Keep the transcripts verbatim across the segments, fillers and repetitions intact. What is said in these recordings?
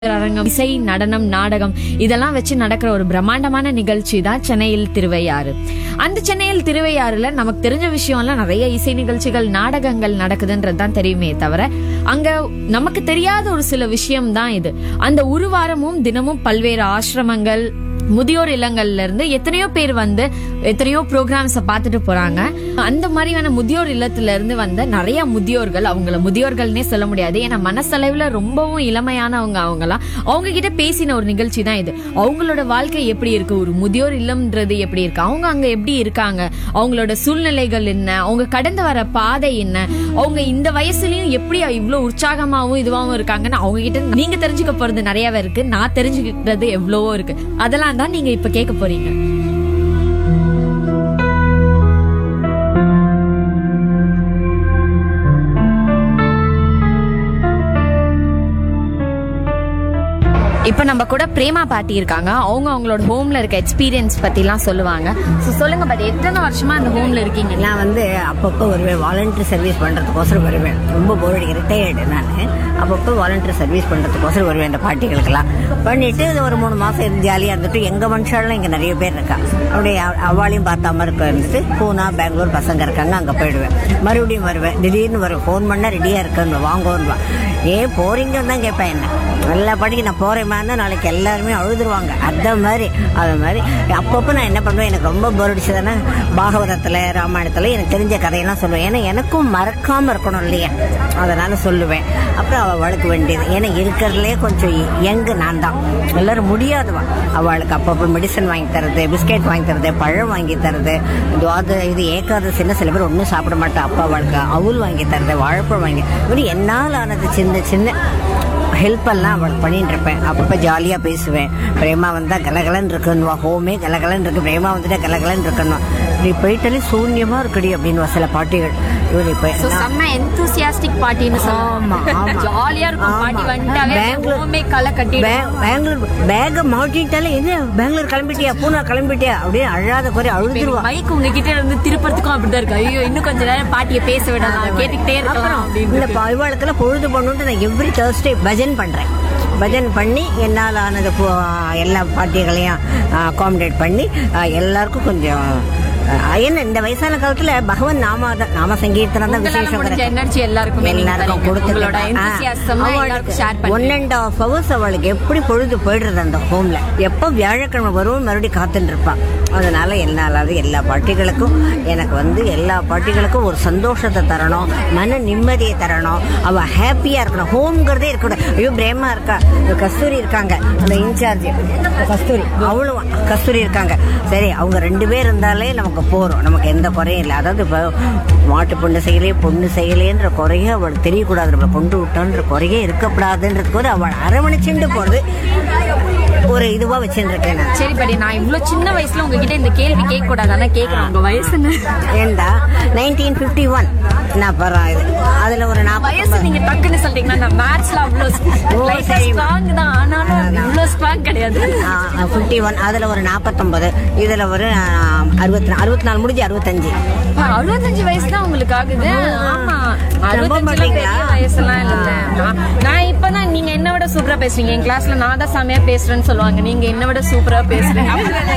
அரங்கம், இசை, நடனம், நாடகம் இதெல்லாம் வச்சு நடக்கிற ஒரு பிரம்மாண்டமான நிகழ்ச்சி தான் சென்னையில் திருவையாறு. அந்த சென்னையில் திருவையாறுல நமக்கு தெரிஞ்ச விஷயம்லாம் நிறைய இசை நிகழ்ச்சிகள், நாடகங்கள் நடக்குதுன்றது தான் தெரியுமே தவிர அங்க நமக்கு தெரியாத ஒரு சில விஷயம் தான் இது. அந்த ஒரு வாரமும் தினமும் பல்வேறு ஆசிரமங்கள், முதியோர் இல்லங்கள்ல இருந்து எத்தனையோ பேர் வந்து எத்தனையோ ப்ரோக்ராம்ஸ பார்த்துட்டு போறாங்க. அந்த மாதிரியான முதியோர் இல்லத்துல இருந்து வந்த நிறைய முதியோர்கள், அவங்கள முதியோர்கள்னே சொல்ல முடியாது, ஏன்னா மனசளவுல ரொம்பவும் இளமையானவங்க அவங்கலாம். அவங்க கிட்ட பேசின ஒரு நிகழ்ச்சி தான் இது. அவங்களோட வாழ்க்கை எப்படி இருக்கு, ஒரு முதியோர் இல்லம்ன்றது எப்படி இருக்கு, அவங்க அங்க எப்படி இருக்காங்க, அவங்களோட சூழ்நிலைகள் என்ன, அவங்க கடந்து வர பாதை என்ன, அவங்க இந்த வயசுலயும் எப்படி இவ்வளவு உற்சாகமாவும் இதுவாகவும் இருக்காங்கன்னு அவங்க கிட்ட நீங்க தெரிஞ்சுக்க போறது நிறையவே இருக்கு. நான் தெரிஞ்சுக்கிட்டது எவ்வளவோ இருக்கு. அதெல்லாம் தான் நீங்க இப்ப கேட்க போறீங்க. இப்ப நம்ம கூட பிரேமா பாட்டி இருக்காங்க. அவங்க அவங்களோட ஹோம்ல இருக்க எக்ஸ்பீரியன்ஸ் பத்தி எல்லாம் சொல்லுவாங்க. சொல்லுங்க பாட்டி, எத்தனை வருஷமா அந்த ஹோம்ல இருக்கீங்க? நான் வந்து அப்பப்போ வருவேன், வாலண்டரி சர்வீஸ் பண்றதுக்கோசரம் வருவேன். ரொம்ப போர் அடிக்க ரிட்டையர்டு நான். அப்பப்போ வாலண்டரி சர்வீஸ் பண்றதுக்கோசரம் வருவேன் இந்த பாட்டிகளுக்கெல்லாம். பண்ணிட்டு ஒரு மூணு மாசம் இருந்து ஜாலியா இருந்துட்டு, எங்க மனுஷாலும் இங்க நிறைய பேர் இருக்கா, அப்படியே அவளையும் பார்த்தா மாதிரி இருக்க இருந்துட்டு பூனா பெங்களூர் பசங்க இருக்காங்க, அங்க போயிடுவேன். மறுபடியும் வருவேன், திடீர்னு வருவேன், ஃபோன் பண்ணா ரெடியா இருக்கேன்னு வாங்கன்னு. ஏன் போறீங்கன்னு தான் கேட்பேன். என்ன நல்லா படிக்க நான் போறேன், நாளைக்கு எல்லாருமே அழுதுருவாங்க. அந்த மாதிரி அது மாதிரி அப்பப்போ நான் என்ன பண்ணுவேன், எனக்கு ரொம்ப போர் அடிச்சதுன்னா பாகவதத்துல ராமாயணத்துல எனக்கு தெரிஞ்ச கதையெல்லாம் சொல்லுவேன். ஏன்னா எனக்கும் மறக்காம இருக்கணும் இல்லையா, அதனால சொல்லுவேன். அப்புறம் அவள் வழக்கு வேண்டியது, ஏன்னா இருக்கிறதுலே கொஞ்சம் எங்கு நான் தான், எல்லாரும் முடியாதுவா. அவளுக்கு அப்பப்போ மெடிசன் வாங்கி தரது, பிஸ்கெட் வாங்கி தரது, பழம் வாங்கி தரது, இது இது ஏகாதசின்னு சில பேர் ஒன்றும் சாப்பிட மாட்டா, அப்பா அவளுக்கு அவுல் வாங்கி தரது, வாழைப்பழம் வாங்கி, இப்படி என்னால் ஆனது சின்ன சின்ன ஹெல்ப் எல்லாம் அவளுக்கு பண்ணிட்டு இருப்பேன். அப்பப்போ ஜாலியா பேசுவேன். பிரேமா வந்தா கலகலன் இருக்குன்னுவா, ஹோமே கலகலன் இருக்கு, பிரேமா வந்துட்டா கலகலன் இருக்குன்னுவா. இப்படி போயிட்டாலே சூன்யமா இருக்குடி அப்படின்னு சில பாட்டிகள். பேக மாட்டிட்டாலே என்ன பெங்களூர் கிளம்பிட்டியா, பூனா கிளம்பிட்டியா அப்படின்னு அழாத குறை அழுதுருவா. மைக் உங்ககிட்ட இருந்து திருப்பறதுக்கும் அப்படிதான் இருக்கு. ஐயோ இன்னும் கொஞ்ச நேரம் பாட்டியை பேச விடலாம், கேட்டுக்கிட்டே இருக்கலாம். இந்த இவாளுக்கெல்லாம் பொழுது பண்ணுட்டு நான் எவ்ரி தேர்ஸ்டே பஜன் பண்றேன். பஜன் பண்ணி என்னால் ஆனது எல்லா பாட்டிகளையும் அகாமடேட் பண்ணி எல்லாருக்கும் கொஞ்சம் என்ன இந்த வயசான காலத்துல பகவான் நாம நாம சங்கீர்த்தனம் தான் விசேஷம். எல்லாருக்கும் எல்லாருக்கும் கொடுத்து ஒன் அண்ட் ஹாஃப் ஹவர்ஸ் அவளுக்கு எப்படி பொழுது போயிடுறது அந்த ஹோம்ல. எப்போ வியாழக்கிழமை வரும் மறுபடியும் காத்துட்டு இருப்பான். அதனால என்னாலாவது எல்லா பாட்டிகளுக்கும் எனக்கு வந்து எல்லா பாட்டிகளுக்கும் ஒரு சந்தோஷத்தை தரணும், மன நிம்மதியை தரணும், அவ ஹாப்பியா இருக்கணும். ஹோம்ங்கிறதே இருக்கணும். ஐயோ பிரேமா இருக்கா, கஸ்தூரி இருக்காங்க அந்த இன்சார்ஜ் கஸ்தூரி, அவளும் கஸ்தூரி இருக்காங்க. சரி, அவங்க ரெண்டு பேர் இருந்தாலே நமக்கு போறோம், நமக்கு எந்த குறையும் இல்லை. அதாவது இப்போ மாட்டு பொண்ணு செய்யலையே பொண்ணு செய்யலேன்ற குறைய அவளுக்கு தெரியக்கூடாது, நம்மளை கொண்டு விட்டான்ற குறையே இருக்கக்கூடாதுன்றதுக்கு ஒரு அவள் அரவணைச்சுட்டு போறது ஒரு இதுவா வச்சுருக்கேன். சரி படி, நான் இவ்வளவு சின்ன வயசுல உங்ககிட்ட இந்த கேள்வி கேட்க கூடாது, ஆனா கேட்கிறேன். உங்க வயசு ஏண்டா நைன்டீன் பிப்டி ஒன் நான் பரவாயில்ல. அதுல ஒரு நாற்பது வயசு நீங்க டக்குன்னு சொல்றீங்கன்னா நான் மேத்ஸ்ல அவ்வளவு ஸ்ட்ராங் தான், ஆனாலும் இவ்வளவு ஸ்ட்ராங் கிடையாது. பிப்டி ஒன் அதுல ஒரு நாற்பத்தொன்பது, இதுல ஒரு அறுபத்தி அறுபத்தி நாலு முடிஞ்சு அறுபத்தஞ்சு அறுபத்தஞ்சு வயசு தான் உங்களுக்கு ஆகுது. ஆமா, அறுபத்தஞ்சு வயசுலாம் இல்ல. நான் இப்பதான் நீங்க என்ன விட சூப்பரா பேசுறீங்க. என் கிளாஸ்ல நான் தான் செமையா பேசுறேன்னு சொல்லுவாங்க, நீங்க என்ன விட சூப்பரா பேசுறீங்க.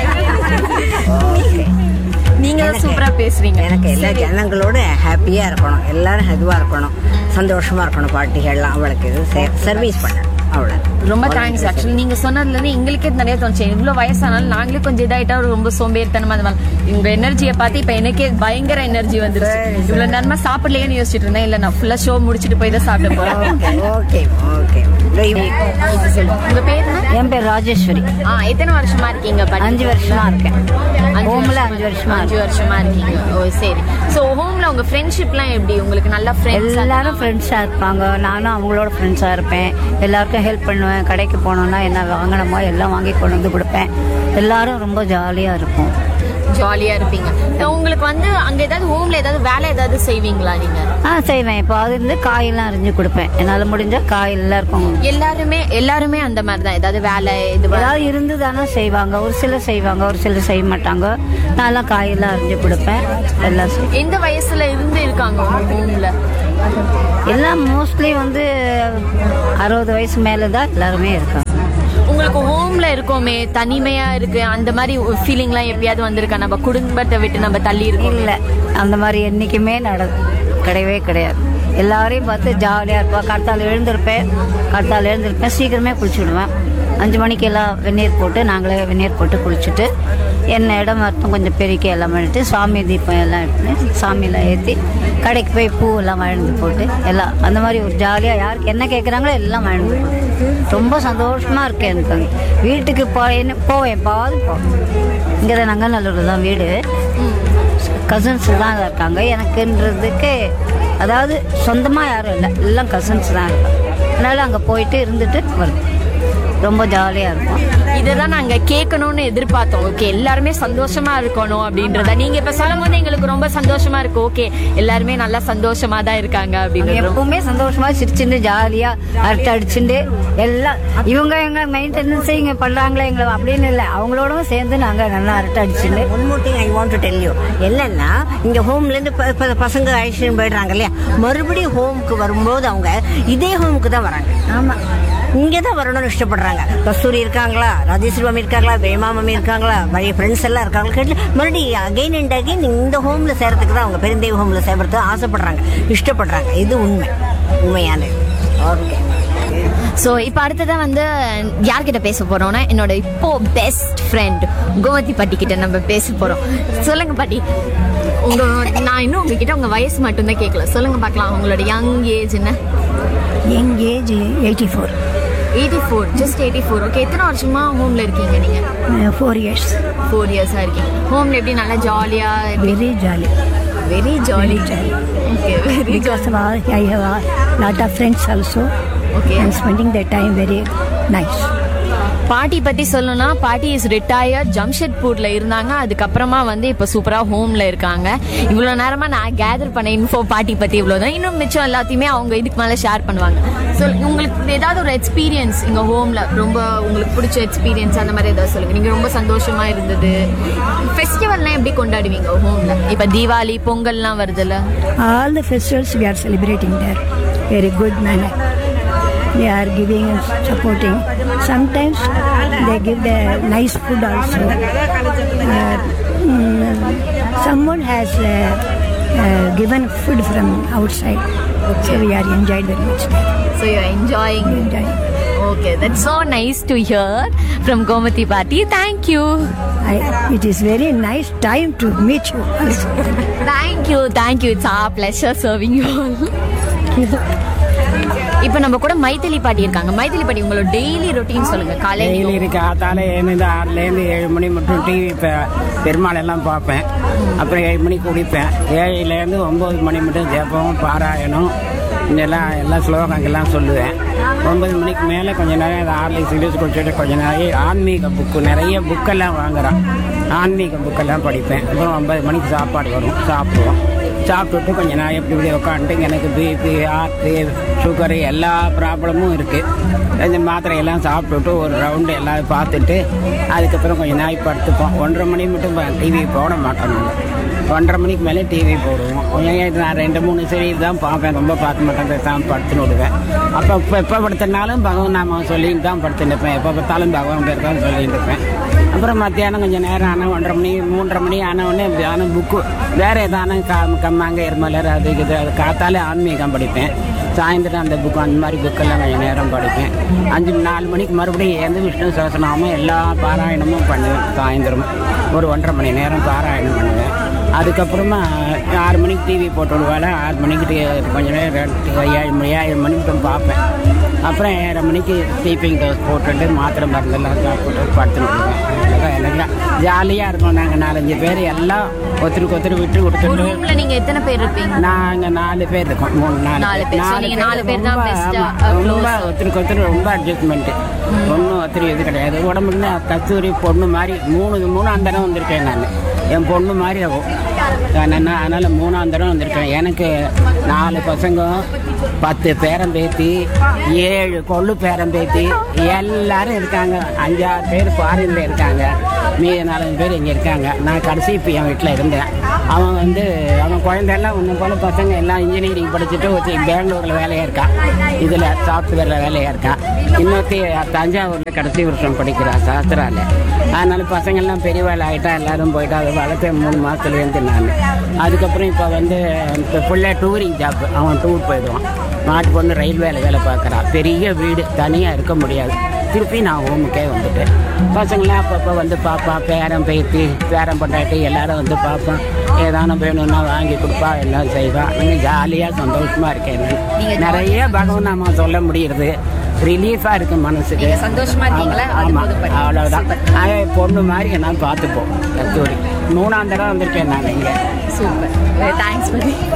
நீங்க சூப்பரா பேசுறீங்க. எனக்கு எல்லா ஜனங்களோட ஹாப்பியா இருக்கணும், எல்லாரும் இதுவா இருக்கணும், சந்தோஷமா இருக்கணும். பாட்டிகள்லாம் அவளுக்கு இது சர்வீஸ் பண்ண அவ்வளவு. ரொம்ப தேங்க்ஸ். ஆக்சுவலி நீங்க சொன்னதுல இருந்து எங்களுக்கே நிறைய தோணுச்சு. இவ்வளவு வயசானாலும் நாங்களே கொஞ்சம் இதாயிட்டா ரொம்ப சோம்பேறித்தனமா அந்த மாதிரி உங்க எனர்ஜியை பார்த்து இப்ப எனக்கே பயங்கர எனர்ஜி வந்துருச்சு. இவ்வளவு நேரமா சாப்பிடலையேன்னு யோசிச்சுட்டு இருந்தேன். இல்ல நான் ஃபுல்லா ஷோ முடிச்சுட்டு போய் தான் சாப்பிட போறேன். Okay okay. உங்க பேர்? என் பேர் ராஜேஸ்வரி. எத்தனை வருஷமா இருக்கீங்க? அஞ்சு வருஷமா இருக்கேன் ஹோம்ல. அஞ்சு வருஷமா அஞ்சு வருஷமா இருக்கீங்க. ஓ சரி. சோ ஹோம்ல உங்க ஃப்ரெண்ட்ஷிப்லாம் எப்படி? உங்களுக்கு நல்ல ஃப்ரெண்ட்ஸ்? எல்லாரும் ஃப்ரெண்ட்ஸா இருப்பாங்க. நானும் அவங்களோட ஃப்ரெண்ட்ஸா இருப்பேன். எல்லாருக்கும் ஹெல்ப் பண்ணுவேன். கடைக்கு போனோம்னா என்ன வாங்கணுமோ எல்லாம் வாங்கி கொண்டு வந்து கொடுப்பேன். எல்லாரும் ரொம்ப ஜாலியா இருப்போம். ஜாலியா இருப்பீங்க. உங்களுக்கு வந்து அங்க ஏதாவது ஹோம்ல ஏதாவது வேலை ஏதாவது செய்வீங்களா நீங்க? ஆ செய்வேன். இப்போ அது இருந்து காயெல்லாம் அரிஞ்சு கொடுப்பேன். என்னால முடிஞ்ச காய் எல்லாருக்கும். எல்லாருமே எல்லாருமே அந்த மாதிரி தான் ஏதாவது வேலை இது ஏதாவது இருந்து தானே செய்வாங்க. ஒரு சிலர் செய்வாங்க, ஒரு சிலர் செய்ய மாட்டாங்க. நான் காயெல்லாம் அரிஞ்சு கொடுப்பேன். எல்லாம். எந்த வயசுல இருந்து இருக்காங்க ஹோம்ல? எல்லாம் மோஸ்ட்லி வந்து அறுபது வயசு மேலே தான் எல்லாருமே இருக்காங்க. உங்களுக்கு ஹோம்ல இருக்கோமே, தனிமையா இருக்கு, அந்த மாதிரி ஃபீலிங்லாம் எப்பயாவது வந்திருக்கா? நம்ம குடும்பத்தை விட்டு நம்ம தள்ளி இருக்கோம். இல்லை, அந்த மாதிரி என்றைக்குமே நட கிடையவே கிடையாது. எல்லாரையும் பார்த்து ஜாலியாக இருப்பேன். காத்தால் எழுந்திருப்பேன் காத்தால் எழுந்திருப்பேன் சீக்கிரமே குளிச்சுடுவேன். அஞ்சு மணிக்கு எல்லாம் வெந்நீர் போட்டு நாங்களே வெந்நீர் போட்டு குளிச்சுட்டு என்ன இடம் மருத்துவம் கொஞ்சம் பெருக்கி எல்லாம் பண்ணிட்டு சாமி தீபம் எல்லாம் எடுத்து சாமியெல்லாம் ஏற்றி கடைக்கு போய் பூ எல்லாம் வாழ்ந்து போட்டு எல்லாம் அந்த மாதிரி ஒரு ஜாலியாக யாருக்கு என்ன கேட்குறாங்களோ எல்லாம் வாழ்ந்து போட்டு ரொம்ப சந்தோஷமாக இருக்கேன். எனக்கு அங்கே வீட்டுக்கு போ என்ன போவேன் பாது போவேன். இங்கே தான் நங்கநல்லூர் தான் வீடு. கசின்ஸ் தான் இருக்காங்க எனக்குன்றதுக்கு. அதாவது சொந்தமாக யாரும் இல்லை, எல்லாம் கசின்ஸ் தான் இருக்காங்க. அதனால் அங்கே போயிட்டு இருந்துட்டு வருது. ரொம்ப ஜாலியாக இருக்கும். இதுதான் நாங்க கேட்கணும்னு எதிர்பார்த்தோம். ஓகே, எல்லாருமே சந்தோஷமா இருக்கணும் அப்படின்றத நீங்க இப்ப சொல்லும் போது எங்களுக்கு ரொம்ப சந்தோஷமா இருக்கு. ஓகே, எல்லாருமே நல்லா சந்தோஷமா தான் இருக்காங்க அப்படின்னு. எப்பவுமே சந்தோஷமா சிரிச்சுட்டு ஜாலியா அரட்டை அடிச்சுட்டு எல்லாம் இவங்க எங்களை மெயின்டெனன்ஸ் இங்க பண்றாங்களே எங்களை அப்படின்னு இல்லை, அவங்களோடவும் சேர்ந்து நாங்க நல்லா அரட்டை அடிச்சுட்டு. One more thing I want to tell you, என்னன்னா இங்க ஹோம்ல இருந்து பசங்க அழைச்சிட்டு போயிடுறாங்க இல்லையா, மறுபடியும் ஹோமுக்கு வரும்போது அவங்க இதே ஹோமுக்கு தான் வராங்க. ஆமா, இங்கே தான் வரணும்னு இஷ்டப்படுறாங்க. கஸ்தூரி இருக்காங்களா, ராஜேஸ்வரி மாமி இருக்காங்களா, வேமா மாமி இருக்காங்களா, பழைய ஃப்ரெண்ட்ஸ் எல்லாம் இருக்காங்களா கேட்டு மறுபடியும் அகைன் அண்ட் அகைன் இந்த ஹோமில் சேர்றதுக்கு தான் அவங்க பெருந்தேவி ஹோமில் சேர்றதுக்கு ஆசைப்படுறாங்க, இஷ்டப்படுறாங்க. இது உண்மை, உண்மையான. ஓகே, ஸோ இப்போ அடுத்ததான் வந்து யார்கிட்ட பேச போறோம்னா என்னோட இப்போ பெஸ்ட் ஃப்ரெண்ட் கோமதி பாட்டி கிட்ட நம்ம பேச போறோம். சொல்லுங்க பாட்டி, உங்க நான் இன்னும் உங்ககிட்ட உங்க வயசு மட்டும்தான் கேட்கல. சொல்லுங்க பார்க்கலாம், உங்களோட யங் ஏஜ் என்ன? Young age eighty four. Eighty four, just eighty four. Okay, எத்தனை வருஷமா ஹோம்ல இருக்கீங்க நீங்க? Four years. ஃபோர் இயர்ஸா இருக்கீங்க ஹோம்ல. எப்படி நல்லா ஜாலியா? Very jolly. Very jolly. Okay, very Because of all, I have a lot of friends also. Okay. I'm spending their time very nice. பாட்டி பத்தி சொல்லணும்னா பாட்டி இஸ் ரிட்டையர்ட், ஜம்ஷெட்பூர்ல இருந்தாங்க. அதுக்கப்புறமா வந்து இப்போ சூப்பரா ஹோம்ல இருக்காங்க. இவ்வளவு நேரமா நான் கேதர் பண்ண இன்ஃபோ பாட்டி பத்தி இவ்வளவுதான். இன்னும் மிச்சம் எல்லாத்தையுமே அவங்க இதுக்கு மேல ஷேர் பண்ணுவாங்க. ஸோ உங்களுக்கு ஏதாவது ஒரு எக்ஸ்பீரியன்ஸ் இங்க ஹோம்ல ரொம்ப உங்களுக்கு பிடிச்ச எக்ஸ்பீரியன்ஸ் அந்த மாதிரி ஏதாவது சொல்லுங்க. நீங்க ரொம்ப சந்தோஷமா இருந்தது. ஃபெஸ்டிவல்லாம் எப்படி கொண்டாடுவீங்க ஹோம்ல? இப்ப தீபாவளி, பொங்கல்லாம் வருதுல்ல. All the festivals we are celebrating there. Very good manner. They are giving and supporting. Sometimes they give the nice food also. Uh, mm, someone has uh, uh, given food from outside. Okay. So we are enjoyed very much. So you are enjoying. Enjoying. Okay, that's so nice to hear from Gomati Party. Thank you. I, it is very nice time to meet you. Thank you, thank you. It's our pleasure serving you all. இப்போ நம்ம கூட மைதிலி பாட்டி இருக்காங்க. மைதிலி பாட்டி, உங்களோட daily routine சொல்லுங்க. காலையில் daily இருக்கு. காத்தால எழுந்து ஆறுலேருந்து ஏழு மணி மட்டும் டிவி பெருமாள் எல்லாம் பார்ப்பேன். அப்புறம் ஏழு மணிக்கு குடிப்பேன். ஏழுலேருந்து ஒம்பது மணி மட்டும் ஜெபம், பாராயணம், இதெல்லாம் எல்லா ஸ்லோகங்கள்லாம் சொல்லுவேன். ஒன்பது மணிக்கு மேலே கொஞ்சம் நேரம் ஆர்லி சிலிஸ் குடிச்சிட்டு கொஞ்சம் நிறைய ஆன்மீக புக்கு நிறைய புக்கெல்லாம் வாங்குகிறோம். ஆன்மீக புக்கெல்லாம் படிப்பேன். அப்புறம் ஒன்பது மணிக்கு சாப்பாடு வரும், சாப்பிடுவோம். சாப்பிட்டுட்டு கொஞ்சம் நேரம் எப்படி இப்படி உட்காந்துட்டு எனக்கு பிபி, ஹார்ட்டு, சுகரு எல்லா ப்ராப்ளமும் இருக்குது. இந்த மாத்திரையெல்லாம் சாப்பிட்டுட்டு ஒரு ரவுண்டு எல்லாம் பார்த்துட்டு அதுக்கப்புறம் கொஞ்சம் நாய் படுத்துப்போம். ஒன்றரை மணி மட்டும் டிவி போட மாட்டோம். ஒன்றரை மணிக்கு மேலே டிவி போடுவோம். கொஞ்சம் நான் ரெண்டு மூணு சீரியல் தான் பார்ப்பேன், ரொம்ப பார்க்க மாட்டேன், தான் படுத்துன்னு விடுவேன். அப்போ இப்போ எப்போ படுத்தினாலும் பகவான் நாம சொல்லிட்டு தான் படுத்துட்டு இருப்பேன். எப்போ பார்த்தாலும் பகவான் பேர் தான் சொல்லிட்டு இருப்பேன். அப்புறம் மத்தியானம் கொஞ்சம் நேரம் ஆனால் ஒன்றரை மணி மூன்றரை மணி ஆனவுடனே தியானம் புக்கு வேறு எதான கா கம்மாங்க எருமலர் அது இது அது காத்தாலே ஆன்மீகம் படிப்பேன். சாயந்தரம் அந்த புக்கு அந்த மாதிரி புக்கெல்லாம் கொஞ்சம் நேரம் படிப்பேன். அஞ்சு நாலு மணிக்கு மறுபடியும் எழுந்து விஷ்ணு சகஸ்ரநாமம் எல்லா பாராயணமும் பண்ணுவேன். சாயந்தரம் ஒரு ஒன்றரை மணி நேரம் பாராயணம் பண்ணுவேன். அதுக்கப்புறமா ஆறு மணிக்கு டிவி போட்டு விடுவாள். ஆறு மணிக்கு கொஞ்சம் நேரம் ஏழு மணி ஏழு மணிக்கு பார்ப்பேன். அப்புறம் ஏழரை மணிக்கு ஸ்லீப்பிங் டோஸ் போட்டுட்டு மாத்திரை மருந்தெல்லாம் சாப்பிட்டு படுத்துன்னு விடுவேன். எல்லாம் ஜாலியாக இருக்கும். நாங்கள் நாலஞ்சு பேர் எல்லாம் ஒருத்தருக்கு ஒருத்தர் விட்டு கொடுத்துட்டு. நீங்க எத்தனை பேர் இருப்பீங்க? நாங்கள் நாலு பேர் இருக்கோம். மூணு நாலு நாலு பேர் ரொம்ப ஒருத்தருக்கு ஒருத்தர் ரொம்ப அட்ஜஸ்ட்மெண்ட்டு. ஒன்றும் ஒருத்தர் இது கிடையாது. உடம்புல கஸ்தூரி பொண்ணு மாதிரி மூணு மூணாம் தரம் வந்திருக்கேன். நான் என் பொண்ணு மாதிரி ஆகும். அதனால் மூணாம் தரம் வந்திருக்கேன். எனக்கு நாலு பசங்க பத்து பேரம்பேத்தி, ஏழு கொள்ளு பேரம்பேத்தி எல்லாரும் இருக்காங்க. அஞ்சாறு பேர் ஃபாரின்ல இருக்காங்க, மீதி நாலஞ்சு பேர் இங்கே இருக்காங்க. நான் கடைசி இப்போ என் வீட்டில் இருந்தேன். அவன் வந்து அவன் குழந்தையெல்லாம் ஒன்று போல பசங்க எல்லாம் இன்ஜினியரிங் படிச்சுட்டு ஒரு பெங்களூரில் வேலையாக இருக்கான், இதில் சாஃப்ட்வேரில் வேலையாக இருக்கான். இன்னொருத்தி தஞ்சாவூரில் கடைசி வருஷம் படிக்கிறான் சாஸ்திரால. அதனால பசங்கள்லாம் பெரிய வேலை ஆகிட்டா எல்லாரும் போயிட்டா அதை வளர்த்து மூணு மாதத்துலேருந்து நான். அதுக்கப்புறம் இப்போ வந்து இப்போ ஃபுல்லாக டூரிங் ஜாப், அவன் டூர் போயிடுவான். நாட்டுக்கு வந்து ரயில்வேல வேலை பார்க்குறான். பெரிய வீடு, தனியாக இருக்க முடியாது. திருப்பி நான் ஹோமுக்கே வந்துட்டேன். பசங்களாம் அப்பப்போ வந்து பார்ப்பான், பேரன் பேத்தி பேரன் பொண்டாட்டி எல்லாரும் வந்து பார்ப்பான். ஏதானும் வேணும்னா வாங்கி கொடுப்பா, எல்லாம் செய்வான். நீங்கள் ஜாலியாக சந்தோஷமாக இருக்கேன். நிறைய பகவான் நாம சொல்ல முடியுது. ரிலீஃபாக இருக்கு மனசுக்கு. சந்தோஷமா இருக்கீங்களா? ஆமாம், அவ்வளோதான். அதே பொண்ணு மாதிரி நான் பார்த்துப்போம். கஸ்தூரி மூணாம் தடவை வந்திருக்கேன் நான் இங்கே. Super, thanks.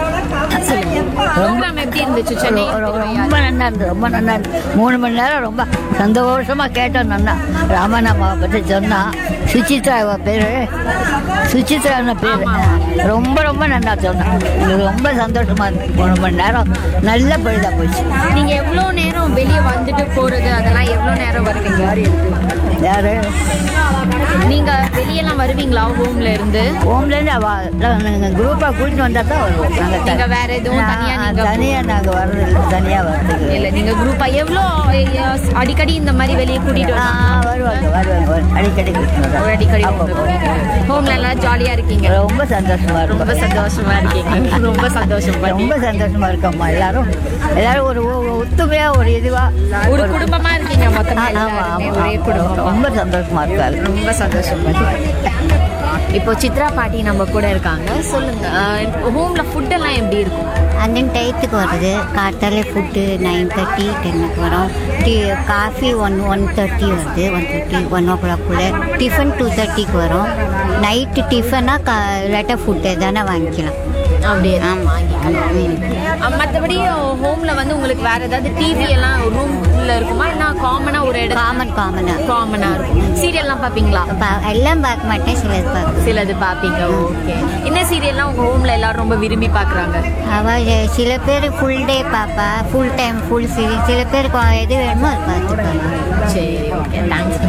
ப்ரோக்ராம் எப்படி இருந்துச்சு? சென்னை ரொம்ப நல்லா இருந்தது, ரொம்ப நல்லா இருந்தது. மூணு மணி நேரம் ரொம்ப சந்தோஷமா கேட்டோம். நல்லா ராமநாமாவை பற்றி சொன்னா, சுசித்ரா பேரு, சுசித்ரா பேரு, ரொம்ப ரொம்ப நல்லா சொன்னான். ரொம்ப சந்தோஷமா இருக்கு. மூணு மணி நேரம் நல்ல பொழுதா போச்சு. நீங்க எவ்வளவு நேரம் வெளியே வந்துட்டு போறது, அதெல்லாம் எவ்வளவு நேரம் வருவீங்க? யாரு நீங்க வெளியெல்லாம் வருவீங்களா ஹோம்ல இருந்து? ஹோம்ல இருந்து குரூப்பா கூட்டிட்டு வந்தா தான் வருவோம். நீங்க வேற எதுவும் தனியா நீங்க தனியா நாங்க வர்றது இல்லை, தனியா வர்றதுக்கு இல்ல. நீங்க குரூப்பா எவ்வளோ அடிக்கடி இந்த மாதிரி வெளியே கூட்டிட்டு வருவாங்க வருவாங்க அடிக்கடி அடிக்கடி ஹோம்ல எல்லாம் ஜாலியா இருக்கீங்க? ரொம்ப சந்தோஷமா இருக்கும். ரொம்ப சந்தோஷமா இருக்கீங்க. ரொம்ப சந்தோஷம், ரொம்ப சந்தோஷமா இருக்கம்மா. எல்லாரும் எல்லாரும் ஒரு ஒத்துமையா ஒரு இதுவா ஒரு குடும்பமா இருக்கீங்க மொத்தமா. ஒரே குடும்பம். ரொம்ப சந்தோஷமா இருக்காரு. ரொம்ப சந்தோஷமா. இப்போ சித்ரா பாட்டி நம்ம கூட இருக்காங்க. சொல்லுங்க, ஹோம்ல ஃபுட் எல்லாம் எப்படி இருக்கும்? அந்தன் டயத்துக்கு வருது. காத்தாலே ஃபுட்டு நைன் தேர்ட்டி டென்னுக்கு வரும். Tea coffee one one thirty வருது, ஒன் தேர்ட்டி ஒன் ஓ கிளாக்குள்ளே. டிஃபன் டூ தேர்ட்டிக்கு வரும். நைட்டு டிஃபனாக கா இல்லாட்டா ஃபுட்டு தானே வாங்கிக்கலாம். அப்படியே தான் வாங்கிக்கலாம். மற்றபடி ஹோம்ல வந்து உங்களுக்கு வேற ஏதாவது டிவி எல்லாம் ரூம்ல இருக்குமா? என்ன காமனா ஒரு இடம்? காமன் காமனா காமனா இருக்கும். சீரியல்லாம் பாப்பீங்களா? எல்லாம் பார்க்க மாட்டேன், சிலது பார்க்க சிலது பாப்பீங்க. ஓகே. என்ன சீரியல்லாம் உங்க ஹோம்ல எல்லாரும் ரொம்ப விரும்பி பாக்குறாங்க? அவ சில பேர் ஃபுல் டே பாப்பா, ஃபுல் டைம் ஃபுல் சீரியல். சில பேருக்கு எது வேணுமோ அது பார்த்துப்பாங்க. சரி, ஓகே, தேங்க்ஸ்.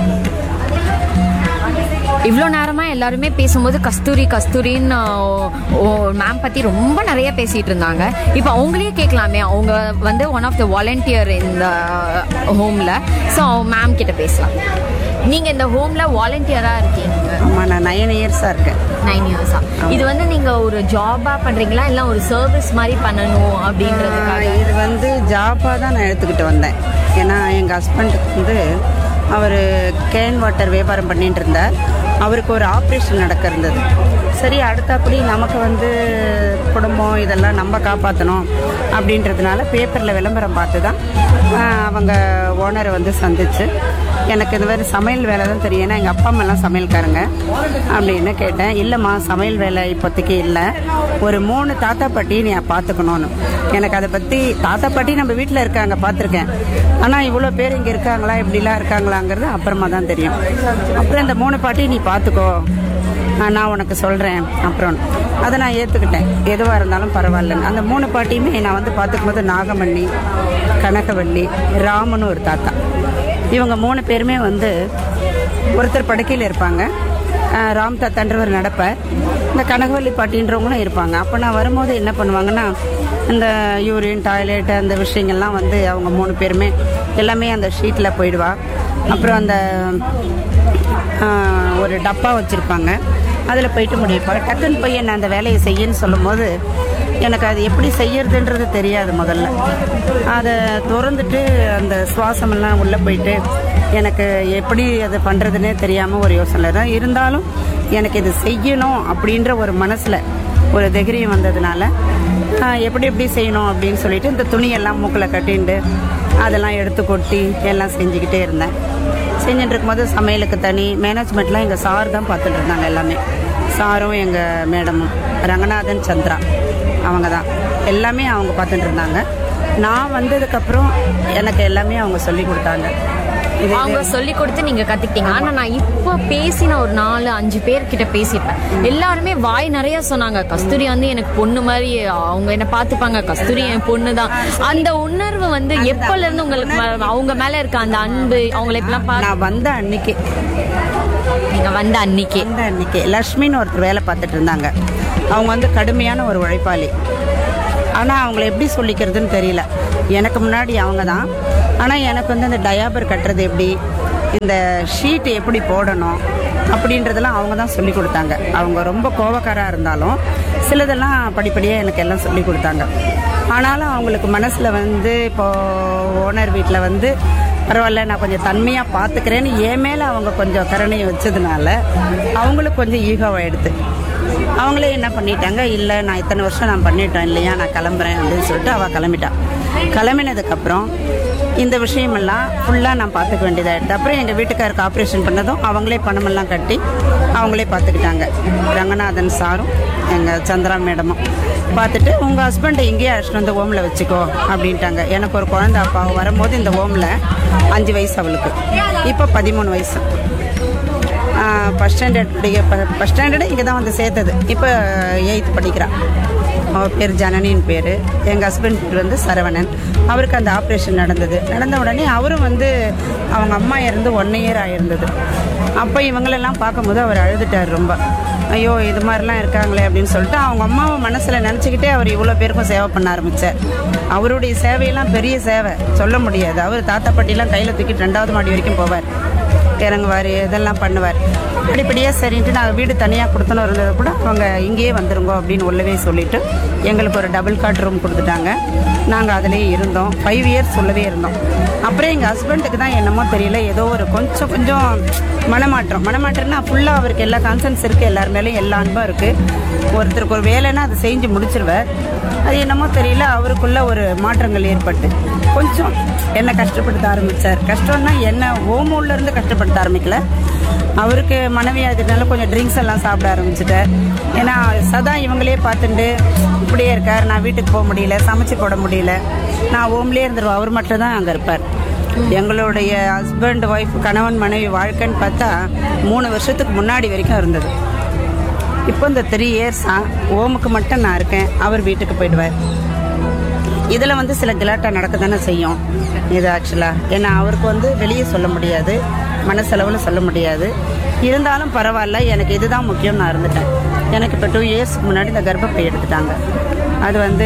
இவ்வளோ நேரமாக எல்லாருமே பேசும்போது கஸ்தூரி கஸ்தூரின்னு மேம் பற்றி ரொம்ப நிறைய பேசிகிட்டு இருந்தாங்க. இப்போ அவங்களே கேட்கலாமே, அவங்க வந்து ஒன் ஆஃப் த வாலண்டியர் இந்த ஹோமில். ஸோ மேம் கிட்ட பேசலாம். நீங்கள் இந்த ஹோமில் வாலண்டியராக இருக்கீங்க? ஆமாம், நான் நைன் இயர்ஸாக இருக்கேன். நைன் இயர்ஸா? இது வந்து நீங்கள் ஒரு ஜாபாக பண்ணுறீங்களா, இல்லை ஒரு சர்வீஸ் மாதிரி பண்ணணும் அப்படின்றதுக்காக? இது வந்து ஜாபாக தான் நான் எடுத்துக்கிட்டு வந்தேன். ஏன்னா எங்கள் ஹஸ்பண்டுக்கு வந்து அவர் கேன் வாட்டர் வியாபாரம் பண்ணிட்டு இருந்தார். அவருக்கு ஒரு ஆப்ரேஷன் நடக்க இருந்தது. சரி, அடுத்தபடி நமக்கு வந்து குடும்பம் இதெல்லாம் நம்ம காப்பாற்றணும் அப்படின்றதுனால பேப்பரில் விளம்பரம் பார்த்து தான் அவங்க ஓனரை வந்து சந்திச்சு, எனக்கு இந்த மாதிரி சமையல் வேலை தான் தெரியும், ஏன்னா எங்கள் அப்பா அம்மாலாம் சமையல்காரங்க அப்படின்னு கேட்டேன். இல்லைம்மா, சமையல் வேலை இப்போதைக்கு இல்லை, ஒரு மூணு தாத்தா பாட்டி நீ பார்த்துக்கணும்னு. எனக்கு அதை பற்றி தாத்தா பாட்டி நம்ம வீட்டில் இருக்காங்க, பார்த்துருக்கேன். ஆனால் இவ்வளோ பேர் இங்கே இருக்காங்களா, இப்படிலாம் இருக்காங்களாங்கிறது அப்புறமா தான் தெரியும். அப்புறம் இந்த மூணு பாட்டி நீ பார்த்துக்கோ, நான் உனக்கு சொல்கிறேன் அப்புறம். அதை நான் ஏற்றுக்கிட்டேன், எதுவாக இருந்தாலும் பரவாயில்லன்னு. அந்த மூணு பாட்டியுமே நான் வந்து பார்த்துக்கும் போது நாகமணி, கனகவள்ளி, ராமன்னு ஒரு தாத்தா, இவங்க மூணு பேருமே வந்து ஒருத்தர் படுக்கையில் இருப்பாங்க. ராம் தாத்தான்றவர் நடப்பார். இந்த கனகவள்ளி பாட்டின்றவங்களும் இருப்பாங்க. அப்போ நான் வரும்போது என்ன பண்ணுவாங்கன்னா, இந்த யூரின் டாய்லெட் அந்த விஷயங்கள்லாம் வந்து அவங்க மூணு பேருமே எல்லாமே அந்த ஷீட்டில் போயிடுவா. அப்புறம் அந்த ஒரு டப்பா வச்சுருப்பாங்க, அதில் போயிட்டு முடிப்பாங்க. டக்குன்னு போய் என்ன அந்த வேலையை செய்யன்னு சொல்லும் போது எனக்கு அது எப்படி செய்யறதுன்றது தெரியாது. முதல்ல அதை திறந்துட்டு அந்த சுவாசமெல்லாம் உள்ளே போயிட்டு எனக்கு எப்படி அதை பண்ணுறதுன்னே தெரியாமல் ஒரு யோசனை தான் இருந்தாலும் எனக்கு இது செய்யணும் அப்படின்ற ஒரு மனசில் ஒரு தைரியம் வந்ததுனால எப்படி எப்படி செய்யணும் அப்படின்னு சொல்லிட்டு இந்த துணியெல்லாம் மூக்கில் கட்டிண்டு அதெல்லாம் எடுத்து கொட்டி எல்லாம் செஞ்சுக்கிட்டே இருந்தேன். செஞ்சுட்டு இருக்கும்போது சமையலுக்கு தனி மேனேஜ்மெண்ட்லாம் எங்கள் சார் தான் பார்த்துட்டு இருந்தாங்க. எல்லாமே சாரும் எங்கள் மேடமும் ரங்கநாதன் சந்திரா அவங்க தான் எல்லாமே அவங்க பார்த்துட்டு இருந்தாங்க. நான் வந்ததுக்கப்புறம் எனக்கு எல்லாமே அவங்க சொல்லி கொடுத்தாங்க. இது அவங்க சொல்லி கொடுத்து நீங்க கத்துக்கிட்டீங்க. ஆனா நான் இப்போ பேசின ஒரு நாலு அஞ்சு பேர் கிட்ட பேசிட்டேன். எல்லாருமே வாய் நிறைய சொன்னாங்க, கஸ்தூரி வந்து எனக்கு பொண்ணு மாதிரி, அவங்க என்ன பாத்துப்பாங்க, கஸ்தூரி என் பொண்ணு தான். அந்த உணர்வு வந்து எப்பல இருந்து உங்களுக்கு ம- அவங்க மேல இருக்க அந்த அன்பு, அவங்களை இப்பெல்லாம் பா- நான் வந்த அன்னைக்கு நீங்க வந்த அன்னைக்கு வந்த அன்னைக்கு லக்ஷ்மின்னு ஒருத்தர் வேலை பார்த்துட்டு இருந்தாங்க. அவங்க வந்து கடுமையான ஒரு உழைப்பாளி. ஆனால் அவங்கள எப்படி சொல்லிக்கிறதுன்னு தெரியல. எனக்கு முன்னாடி அவங்க தான். ஆனால் எனக்கு வந்து அந்த டயாபர் கட்டுறது எப்படி, இந்த ஷீட்டு எப்படி போடணும் அப்படின்றதெல்லாம் அவங்க தான் சொல்லி கொடுத்தாங்க. அவங்க ரொம்ப கோபக்காராக இருந்தாலும் சிலதெல்லாம் படிப்படியாக எனக்கு எல்லாம் சொல்லி கொடுத்தாங்க. ஆனாலும் அவங்களுக்கு மனசில் வந்து இப்போது ஓனர் வீட்டில் வந்து பரவாயில்ல நான் கொஞ்சம் தன்மையாக பார்த்துக்கிறேன்னு என் மேலே அவங்க கொஞ்சம் கருணையை வச்சதுனால அவங்களுக்கு கொஞ்சம் ஈகோவாயிடுது. அவங்களே என்ன பண்ணிட்டாங்க, இல்லை நான் இத்தனை வருஷம் நான் பண்ணிட்டேன் இல்லையா, நான் கிளம்புறேன் அப்படின்னு சொல்லிட்டு அவள் கிளம்பிட்டான். கிளம்பினதுக்கப்புறம் இந்த விஷயமெல்லாம் ஃபுல்லாக நான் பார்த்துக்க வேண்டியதாகிடுது. அப்புறம் எங்கள் வீட்டுக்காருக்கு ஆப்ரேஷன் பண்ணதும் அவங்களே பணமெல்லாம் கட்டி அவங்களே பார்த்துக்கிட்டாங்க. ரங்கநாதன் சாரும் எங்கள் சந்திரா மேடமும் பார்த்துட்டு உங்கள் ஹஸ்பண்டை இங்கேயே அழைச்சிட்டு வந்து ஓமில் வச்சுக்கோ அப்படின்ட்டாங்க. எனக்கு ஒரு குழந்தை அப்பா வரும்போது இந்த ஓமில் அஞ்சு வயசு, அவளுக்கு இப்போ பதிமூணு வயசு. ஃபஸ்ட் ஸ்டாண்டர்ட் படிக்க ஃபஸ்ட் ஸ்டாண்டர்டு இங்கே தான் வந்து சேர்த்தது. இப்போ எயித்து படிக்கிறான். அவள் பேர் ஜனனின் பேர். எங்கள் ஹஸ்பண்ட் பேர் வந்து சரவணன். அவருக்கு அந்த ஆப்ரேஷன் நடந்தது. நடந்த உடனே அவரும் வந்து அவங்க அம்மா இருந்து ஒன் இயர் ஆகிருந்தது. அப்போ இவங்களெல்லாம் பார்க்கும்போது அவர் அழுதுட்டார் ரொம்ப. ஐயோ இது மாதிரிலாம் இருக்காங்களே அப்படின்னு சொல்லிட்டு அவங்க அம்மாவை மனசில் நினச்சிக்கிட்டே அவர் இவ்வளோ பேருக்கும் சேவை பண்ண ஆரம்பித்தார். அவருடைய சேவையெல்லாம் பெரிய சேவை சொல்ல முடியாது. அவர் தாத்தா பாட்டிலாம் கையில் தூக்கிட்டு ரெண்டாவது மாடி வரைக்கும் போவார், இறங்குவார், இதெல்லாம் பண்ணுவார். படிப்படியாக சரின்ட்டு நாங்கள் வீடு தனியாக கொடுத்தனும் இருந்ததை கூட அவங்க இங்கேயே வந்துருங்கோ அப்படின்னு உள்ளவே சொல்லிவிட்டு எங்களுக்கு ஒரு டபுள் காட் ரூம் கொடுத்துட்டாங்க. நாங்கள் அதிலே இருந்தோம். ஃபைவ் இயர்ஸ் உள்ளவே இருந்தோம். அப்புறம் எங்கள் ஹஸ்பண்டுக்கு தான் என்னமோ தெரியல, ஏதோ ஒரு கொஞ்சம் கொஞ்சம் மனமாற்றம். மனமாற்றம்னா ஃபுல்லாக அவருக்கு எல்லா கான்சன்ஸ் இருக்குது, எல்லார் மேலேயும் எல்லா அன்பும் இருக்குது. ஒருத்தருக்கு ஒரு வேலைன்னா அதை செஞ்சு முடிச்சிருவார். அது என்னமோ தெரியல, அவருக்குள்ள ஒரு மாற்றங்கள் ஏற்பட்டு கொஞ்சம் என்னை கஷ்டப்படுத்த ஆரம்பித்தார். கஷ்டம்னா என்ன ஓமூல்ல இருந்து கஷ்டப்படுத்த ஆரம்பிக்கல, அவருக்கு மனைவியாகிறதுனால கொஞ்சம் ட்ரிங்க்ஸ் எல்லாம் சாப்பிட ஆரம்பிச்சுட்டார். ஏன்னா சதா இவங்களே பார்த்துட்டு இப்படியே இருக்கார். நான் வீட்டுக்கு போக முடியல, சமைச்சு போட முடியல, நான் ஓம்லேயே இருந்துருவேன். அவர் மட்டும் தான் அங்கே இருப்பார். எங்களுடைய ஹஸ்பண்ட் ஒய்ஃப் கணவன் மனைவி வாழ்க்கைன்னு பார்த்தா மூணு வருஷத்துக்கு முன்னாடி வரைக்கும் இருந்தது. இப்போ இந்த த்ரீ இயர்ஸாக ஓமுக்கு மட்டும் நான் இருக்கேன், அவர் வீட்டுக்கு போயிடுவார். இதில் வந்து சில கிலாட்டா நடக்க தானே செய்யும் இது ஆக்சுவலாக. ஏன்னா அவருக்கு வந்து வெளியே சொல்ல முடியாது, மனசளவில் சொல்ல முடியாது. இருந்தாலும் பரவாயில்ல, எனக்கு இதுதான் முக்கியம், நான் இருந்துட்டேன். எனக்கு இப்போ டூ இயர்ஸ்க்கு முன்னாடி இந்த கர்ப்பப்பை எடுத்துட்டாங்க. அது வந்து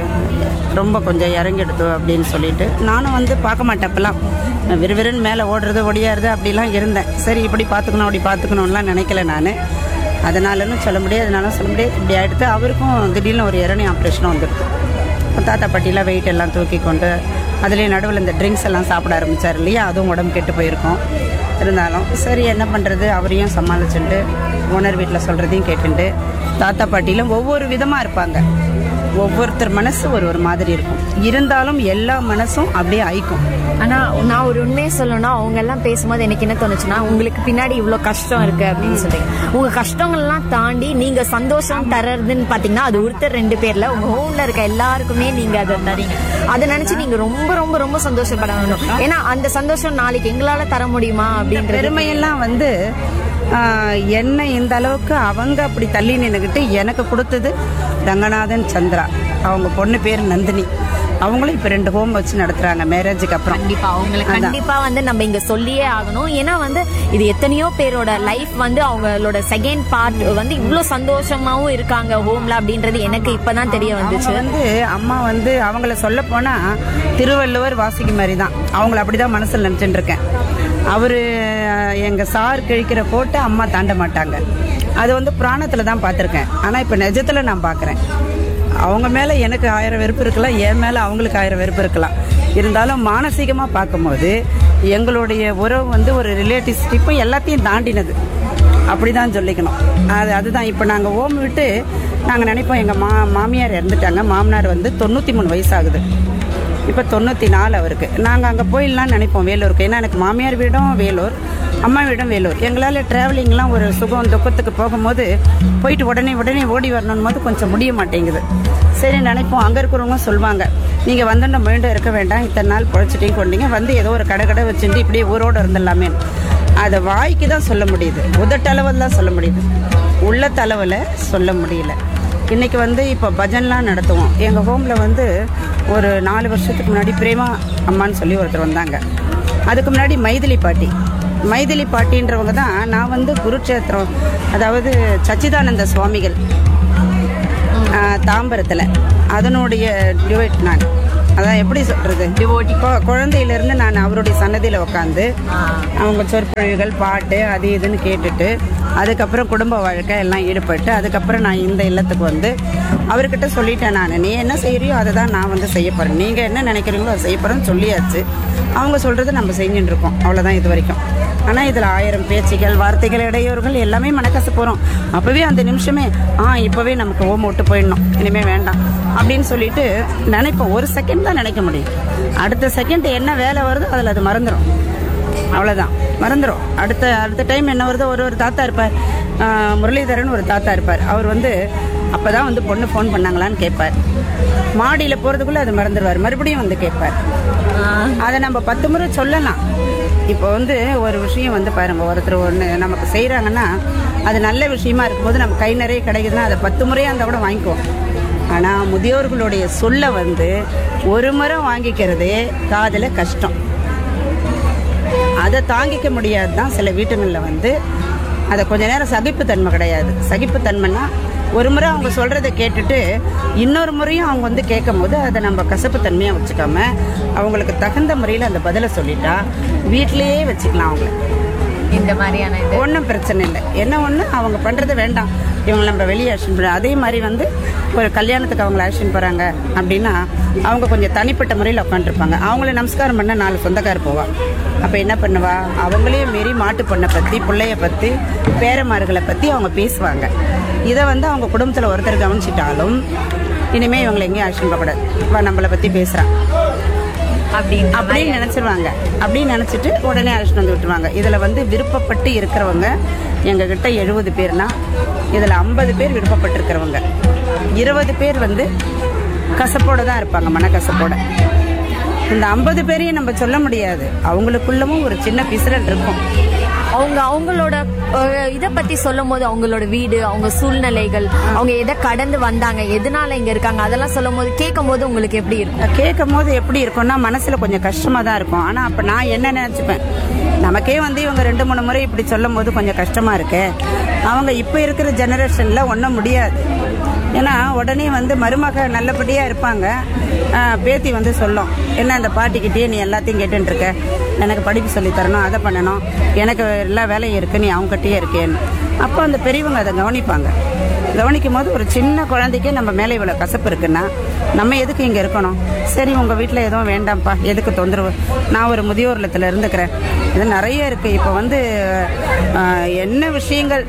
ரொம்ப கொஞ்சம் இறங்கிடுது அப்படின்னு சொல்லிட்டு நானும் வந்து பார்க்க மாட்டேன். அப்பெல்லாம் விறுவிறுன்னு மேலே ஓடுறது ஒடியாருது அப்படிலாம் இருந்தேன். சரி இப்படி பார்த்துக்கணும் அப்படி பார்த்துக்கணும்லாம் நினைக்கல நான். அதனாலன்னு சொல்ல முடியாது, அதனாலும் சொல்ல முடியாது. இப்படி ஆகிடுது. அவருக்கும் திடீர்னு ஒரு இரணி ஆப்ரேஷனும் வந்துடுது. தாத்தா பாட்டிலாம் வெயிட் எல்லாம் தூக்கி கொண்டு அதுலேயே நடுவில் இந்த ட்ரிங்க்ஸ் எல்லாம் சாப்பிட ஆரம்பித்தார் இல்லையா, அதுவும் உடம்பு கெட்டு போயிருக்கும். இருந்தாலும் சரி என்ன பண்ணுறது, அவரையும் சமாளிச்சுட்டு ஓனர் வீட்டில் சொல்கிறதையும் கேட்டுட்டு தாத்தா பாட்டிலும் ஒவ்வொரு விதமாக இருப்பாங்க. ஒவ்வொருத்தர் மனசு ஒரு ஒரு மாதிரி இருக்கும். இருந்தாலும் எல்லா மனசும் அப்படியே ஐக்கும். ஆனா நான் ஒரு உண்மையை சொல்லணும்னா, அவங்க எல்லாம் பேசும்போது எனக்கு என்ன தோணுச்சுன்னா, உங்களுக்கு பின்னாடி இவ்வளவு கஷ்டம் இருக்கு அப்படின்னு சொல்றீங்க. உங்க கஷ்டங்கள்லாம் தாண்டி நீங்க சந்தோஷம் தர்றதுன்னு பாத்தீங்கன்னா அது ஒருத்தர் ரெண்டு பேர்ல உங்க ஹோம்ல இருக்க எல்லாருக்குமே நீங்க அதை தரீங்க. அதை நினைச்சு நீங்க ரொம்ப ரொம்ப ரொம்ப சந்தோஷப்படணும். ஏன்னா அந்த சந்தோஷம் நாளைக்கு எங்களால தர முடியுமா அப்படின்ற பெருமையெல்லாம் வந்து என்ன இந்த அளவுக்கு அவங்க அப்படி தள்ளி நின்றுக்கிட்டு எனக்கு கொடுத்தது ரங்கநாதன் சந்திரா. அவங்க பொண்ணு பேர் நந்தினி. அவங்களும் இப்ப ரெண்டு ஹோம் வச்சு நடத்துறாங்க மேரேஜுக்கு அப்புறம். கண்டிப்பா அவங்களை கண்டிப்பா வந்து நம்ம இங்க சொல்லியே ஆகணும். ஏன்னா வந்து இது எத்தனையோ பேரோட லைஃப் வந்து அவங்களோட செகண்ட் பார்ட் வந்து இவ்வளவு சந்தோஷமாவும் இருக்காங்க ஹோம்ல அப்படின்றது எனக்கு இப்பதான் தெரிய வந்துச்சு. வந்து அம்மா வந்து அவங்கள சொல்ல போனா திருவள்ளுவர் வாசிக்கு மாதிரி தான். அவங்கள அப்படிதான் மனசுல நினைச்சுட்டு இருக்கேன். அவரு எங்க சார் கிழிக்கிற போட்டு அம்மா தாண்ட மாட்டாங்க. அது வந்து புராணத்துல தான் பார்த்திருக்கேன். ஆனா இப்ப நிஜத்துல நான் பாக்குறேன். அவங்க மேல எனக்கு ஆயிரம் வெறுப்பு இருக்கலாம், என் மேல அவங்களுக்கு ஆயிரம் வெறுப்பு இருக்கலாம். இருந்தாலும் மானசீகமா பார்க்கும்போது எங்களுடைய உறவு வந்து ஒரு ரிலேட்டிவ்ஷிப்பும் எல்லாத்தையும் தாண்டினது அப்படிதான் சொல்லிக்கணும். அது அதுதான் இப்போ நாங்கள் ஓம் விட்டு நாங்கள் நினைப்போம். எங்கள் மா மாமியார் இறந்துட்டாங்க. மாமனார் வந்து தொண்ணூற்றி மூணு வயசாகுது. இப்போ தொண்ணூற்றி நாலு அவருக்கு. நாங்கள் அங்கே போயிடலான்னு நினைப்போம் வேலூருக்கு. ஏன்னா எனக்கு மாமியார் வீடும் வேலூர், அம்மா வீடும் வேலூர். எங்களால் ட்ராவலிங்லாம் ஒரு சுகம் துக்கத்துக்கு போகும்போது போயிட்டு உடனே உடனே ஓடி வரணும் போது கொஞ்சம் முடிய மாட்டேங்குது. சரி நினைப்போம். அங்கே இருக்கிறவங்க சொல்லுவாங்க, நீங்கள் வந்து மீண்டும் இருக்க வேண்டாம், இத்தனை நாள் பொழைச்சிட்டையும் கொண்டீங்க, வந்து ஏதோ ஒரு கடை கடை வச்சுட்டு இப்படியே ஊரோடு இருந்துடலாமே. அதை வாய்க்கு தான் சொல்ல முடியுது, உதட்டளவில் தான் சொல்ல முடியுது, உள்ள தளவில் சொல்ல முடியல. இன்றைக்கி வந்து இப்போ பஜன்லாம் நடத்துவோம். எங்கள் ஹோமில் வந்து ஒரு நாலு வருஷத்துக்கு முன்னாடி பிரேமா அம்மான்னு சொல்லி ஒருத்தர் வந்தாங்க. அதுக்கு முன்னாடி மைதிலி பாட்டி மைதிலி பாட்டின்றவங்க தான் நான் வந்து குருட்சேத்திரம், அதாவது சச்சிதானந்த சுவாமிகள் தாம்பரத்தில், அதனுடைய டிவைட் நான் அதான் எப்படி சொல்கிறது, இப்போ குழந்தையிலேருந்து நான் அவருடைய சன்னதியில் உட்காந்து அவங்க சொற்பொழிவுகள் பாட்டு அது இதுன்னு கேட்டுட்டு அதுக்கப்புறம் குடும்ப வாழ்க்கை எல்லாம் ஈடுபட்டு அதுக்கப்புறம் நான் இந்த இல்லத்துக்கு வந்து அவர்கிட்ட சொல்லிட்டேன், நான் நீ என்ன செய்கிறியோ அதை தான் நான் வந்து செய்ய போகிறேன், நீங்கள் என்ன நினைக்கிறீங்களோ அதை செய்ய போகிறேன்னு சொல்லியாச்சு. அவங்க சொல்கிறது நம்ம செஞ்சுட்டு இருக்கோம், அவ்வளோதான் இது வரைக்கும். ஆனால் இதில் ஆயிரம் பேச்சுகள் வார்த்தைகள் இடையூறுகள் எல்லாமே மனக்கசு போகிறோம். அப்போவே அந்த நிமிஷமே ஆ இப்போவே நமக்கு ஓம் விட்டு போயிடணும், இனிமேல் வேண்டாம் அப்படின்னு சொல்லிட்டு நினைப்போம். ஒரு செகண்ட் தான் நினைக்க முடியும், அடுத்த செகண்ட் என்ன வேலை வருதோ அதில் அது மறந்துடும், அவ்வளோதான் மறந்துடும். அடுத்த அடுத்த டைம் என்ன வருதோ, ஒரு ஒரு தாத்தா இருப்பார், முரளிதரன் ஒரு தாத்தா இருப்பார், அவர் வந்து அப்போ தான் வந்து பொண்ணு ஃபோன் பண்ணாங்களான்னு கேட்பார், மாடியில் போகிறதுக்குள்ளே அது மறந்துடுவார், மறுபடியும் வந்து கேட்பார். அதை நம்ம பத்து முறை சொல்லலாம். இப்போ வந்து ஒரு விஷயம் வந்து பாருங்க, ஒருத்தர் ஒன்று நமக்கு செய்கிறாங்கன்னா அது நல்ல விஷயமா இருக்கும்போது நம்ம கை நிறைய கிடைக்குதுன்னா அதை பத்து முறையாக இருந்தால் கூட வாங்கிக்குவோம். ஆனால் முதியோர்களுடைய சொல்ல வந்து ஒரு முறை வாங்கிக்கிறதே காதில் கஷ்டம், அதை தாங்கிக்க முடியாது தான் சில வீட்டுங்களில் வந்து. அதை கொஞ்ச நேரம் சகிப்புத்தன்மை கிடையாது. சகிப்புத்தன்மைன்னா ஒரு முறை அவங்க சொல்கிறத கேட்டுட்டு இன்னொரு முறையும் அவங்க வந்து கேட்கும் போது அதை நம்ம கசப்புத்தன்மையாக வச்சுக்காம அவங்களுக்கு தகுந்த முறையில் அந்த பதிலை சொல்லிட்டா வீட்டிலையே வச்சுக்கலாம். அவங்கள இந்த மாதிரியான ஒன்றும் பிரச்சனை இல்லை. என்ன ஒன்று அவங்க பண்ணுறது வேண்டாம், இவங்க நம்ம வெளியே ஆக்ஷன் பண்ணுறோம். அதே மாதிரி வந்து ஒரு கல்யாணத்துக்கு அவங்கள ஆக்ஷன் போகிறாங்க அப்படின்னா அவங்க கொஞ்சம் தனிப்பட்ட முறையில் உட்காந்துருப்பாங்க. அவங்கள நமஸ்காரம் பண்ண நாலு சொந்தக்கார் போவா. அப்போ என்ன பண்ணுவா, அவங்களையும் மீறி மாட்டு பொண்ணை பற்றி பிள்ளைய பற்றி பேரமார்களை பற்றி அவங்க பேசுவாங்க. இதை வந்து அவங்க குடும்பத்தில் ஒருத்தர் கவனிச்சிட்டாலும் இனிமேல் இவங்களை எங்கேயும் ஆக்ஷன் போகக்கூடாது, நம்மளை பற்றி பேசுகிறான் அப்படின்னு அப்படின்னு நினச்சிருவாங்க. அப்படின்னு நினச்சிட்டு உடனே அழைச்சிட்டு வந்து விட்டுருவாங்க. இதில் வந்து விருப்பப்பட்டு இருக்கிறவங்க எங்ககிட்ட எழுபது பேர்னா இதில் ஐம்பது பேர் விருப்பப்பட்டிருக்கிறவங்க, இருபது பேர் வந்து கசப்போடு தான் இருப்பாங்க, மனக்கசப்போட. இந்த ஐம்பது பேரையும் நம்ம சொல்ல முடியாது, அவங்களுக்குள்ளவும் ஒரு சின்ன பிசுறல் இருக்கும். அவங்க அவங்களோட இதை பத்தி சொல்லும் போது அவங்களோட வீடு, அவங்க சூழ்நிலைகள், அவங்க எதை கடந்து வந்தாங்க, எதனால இங்க இருக்காங்க, அதெல்லாம் சொல்லும் போது கேட்கும் போது உங்களுக்கு எப்படி இருக்கும்? கேட்கும் போது எப்படி இருக்கும்னா மனசுல கொஞ்சம் கஷ்டமா தான் இருக்கும். ஆனா அப்ப நான் என்ன நினைச்சுப்பேன், நமக்கே வந்து இவங்க ரெண்டு மூணு முறை இப்படி சொல்லும் போது கொஞ்சம் கஷ்டமா இருக்கு. அவங்க இப்ப இருக்கிற ஜெனரேஷன்ல ஒன்றும் முடியாது. ஏன்னா உடனே வந்து மருமக நல்லபடியா இருப்பாங்க, பேத்தி வந்து சொல்லும், என்ன அந்த பாட்டிக்கிட்டே நீ எல்லாத்தையும் கேட்டுன்னு இருக்க, எனக்கு படிப்பு சொல்லி தரணும், அதை பண்ணணும், எனக்கு எல்லா வேலையும் இருக்கு, நீ அவங்ககிட்டயே இருக்கேன்னு. அப்போ அந்த பெரியவங்க அதை கவனிப்பாங்க. கவனிக்கும் போது ஒரு சின்ன குழந்தைக்கே நம்ம மேலே இவ்வளோ கசப்பு இருக்குன்னா நம்ம எதுக்கு இங்கே இருக்கணும், சரி உங்கள் வீட்டில் எதுவும் வேண்டாம்ப்பா, எதுக்கு தொந்தரவு, நான் ஒரு முதியோர் இல்லத்தில் இருந்துக்கிறேன். இது நிறைய இருக்குது. இப்போ வந்து என்ன விஷயங்கள்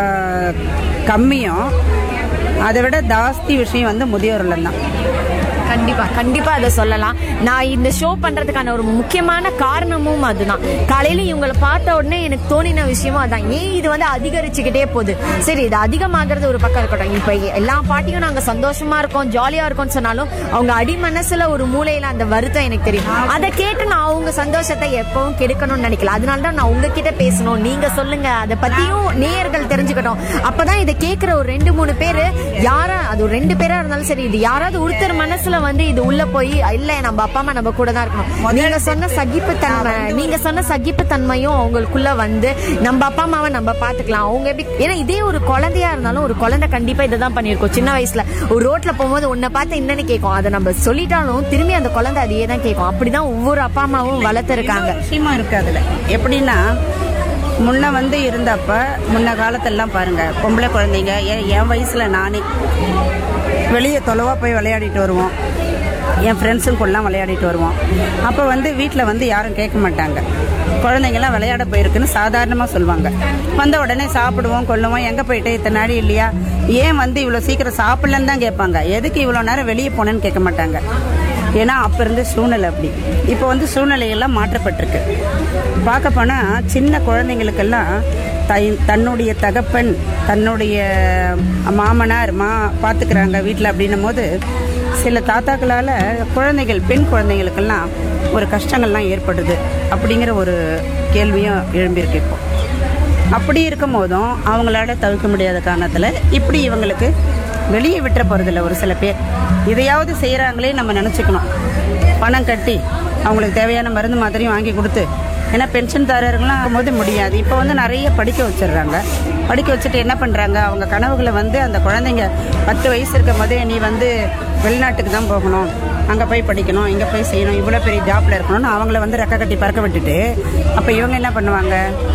கம்மியும் அதை விட ஜாஸ்தி விஷயம் வந்து முதியோர் இல்லம் தான். கண்டிப்பா கண்டிப்பா அதை சொல்லலாம். நான் இந்த ஷோ பண்றதுக்கான ஒரு முக்கியமான காரணமும் அதுதான். காலையில இவங்களை பார்த்த உடனே எனக்கு தோணின விஷயமும் அதான், ஏன் இது வந்து அதிகரிச்சுக்கிட்டே போகுது. சரி, இது அதிகமாகிறது ஒரு பக்கம் இருக்கட்டும், இப்ப எல்லா பாட்டியும் நாங்க சந்தோஷமா இருக்கோம் ஜாலியா இருக்கோம்னு சொன்னாலும் அவங்க அடி மனசுல ஒரு மூலையில அந்த வருத்தம் எனக்கு தெரியும். அதை கேட்டு நான் அவங்க சந்தோஷத்தை எப்பவும் கெடுக்கணும்னு நினைக்கல. அதனாலதான் நான் உங்ககிட்ட பேசணும், நீங்க சொல்லுங்க, அதை பத்தியும் நேயர்கள் தெரிஞ்சுக்கட்டும். அப்பதான் இதை கேட்கிற ஒரு ரெண்டு மூணு பேரு, யாரா அது ஒரு ரெண்டு பேரா இருந்தாலும் சரி, இது யாராவது ஒருத்தர் மனசுல வந்து இது உள்ள போய் இல்ல நம்ம அப்பா அம்மா நம்ம கூட தான் இருக்கணும், நீங்க சொன்ன சகிப்பு தன்மை நீங்க சொன்ன சகிப்பு தன்மையும் அவங்களுக்குள்ள வந்து நம்ம அப்பா அம்மாவை நம்ம பாத்துக்கலாம். அவங்க எப்படி, ஏன்னா இதே ஒரு குழந்தையா இருந்தாலும் ஒரு குழந்தை கண்டிப்பா இதை தான் பண்ணிருக்கோம். சின்ன வயசுல ஒரு ரோட்ல போகும்போது உன்னை பார்த்து என்னன்னு கேட்கும், அதை நம்ம சொல்லிட்டாலும் திரும்பி அந்த குழந்தை அதையே தான் கேட்கும். அப்படிதான் ஒவ்வொரு அப்பா அம்மாவும் வளர்த்துருக்காங்க. விஷயமா இருக்கு அதுல. எப்படின்னா முன்ன வந்து இருந்தப்ப முன்ன காலத்தெல்லாம் பாருங்க, பொம்பளை குழந்தைங்க என் வயசுல நானே வெளியே தொலைவா போய் விளையாடிட்டு வருவோம், என் ஃப்ரெண்ட்ஸுங்கெல்லாம் விளையாடிட்டு வருவோம். அப்போ வந்து வீட்டில் வந்து யாரும் கேட்க மாட்டாங்க, குழந்தைங்கள்லாம் விளையாட போயிருக்குன்னு சாதாரணமாக சொல்லுவாங்க. வந்த உடனே சாப்பிடுவோம் கொள்ளுவோம், எங்கே போயிட்டு இத்தனை நாடி இல்லையா, ஏன் வந்து இவ்வளோ சீக்கிரம் சாப்பிடலன்னு தான் கேட்பாங்க, எதுக்கு இவ்வளோ நேரம் வெளியே போனேன்னு கேட்க மாட்டாங்க. ஏன்னா அப்போ இருந்து சூழ்நிலை அப்படி. இப்போ வந்து சூழ்நிலையெல்லாம் மாற்றப்பட்டிருக்கு. பார்க்க போனால் சின்ன குழந்தைங்களுக்கெல்லாம் தை தன்னுடைய தகப்பன் தன்னுடைய மாமனார் மா பார்த்துக்கிறாங்க வீட்டில் அப்படின்னும் போது சில தாத்தாக்களால் குழந்தைகள் பெண் குழந்தைகளுக்கெல்லாம் ஒரு கஷ்டங்கள்லாம் ஏற்படுது அப்படிங்கிற ஒரு கேள்வியும் எழும்பியிருக்கு இப்போ. அப்படி இருக்கும் போதும் அவங்களால தவிர்க்க முடியாத காரணத்தில் இப்படி இவங்களுக்கு வெளியே விட்டுற போகிறதில்ல. ஒரு சில பேர் இதையாவது செய்கிறாங்களே நம்ம நினச்சிக்கணும். பணம் கட்டி அவங்களுக்கு தேவையான மருந்து மாத்திரையும் வாங்கி கொடுத்து, ஏன்னா பென்ஷன்தாரர்கள்லாம் போது முடியாது. இப்போ வந்து நிறைய படிக்க வச்சிடுறாங்க. படிக்க வச்சுட்டு என்ன பண்ணுறாங்க, அவங்க கனவுகளை வந்து அந்த குழந்தைங்க பத்து வயசு இருக்கும் போதே நீ வந்து வெளிநாட்டுக்கு தான் போகணும், அங்கே போய் படிக்கணும், இங்கே போய் செய்யணும், இவ்வளோ பெரிய ஜாப்பில் இருக்கணும்னு அவங்கள வந்து ரெக்க கட்டி பறக்க விட்டுட்டு, அப்போ இவங்க என்ன பண்ணுவாங்க,